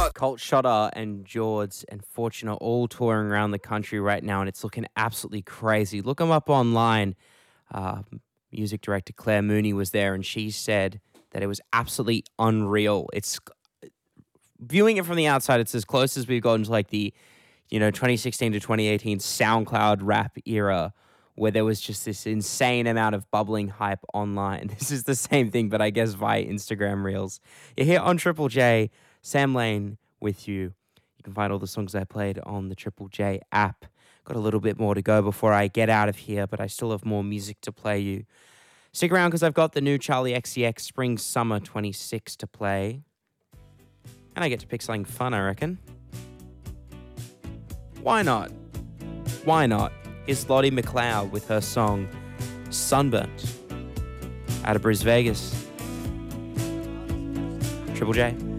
Colt Shotter and George and Fortune are all touring around the country right now, and it's looking absolutely crazy. Look them up online. Uh, Music director Claire Mooney was there, and she said that it was absolutely unreal. It's viewing it from the outside, it's as close as we've gotten to like the 2016 to 2018 SoundCloud rap era, where there was just this insane amount of bubbling hype online. This is the same thing, but I guess via Instagram Reels. You're here on Triple J, Sam Lane with you. You can find all the songs I played on the Triple J app. Got a little bit more to go before I get out of here, but I still have more music to play you. Stick around because I've got the new Charlie XCX Spring Summer 26 to play. And I get to pick something fun, I reckon. Why not? Why not? Here's Lottie McLeod with her song Sunburnt out of Bris Vegas. Triple J.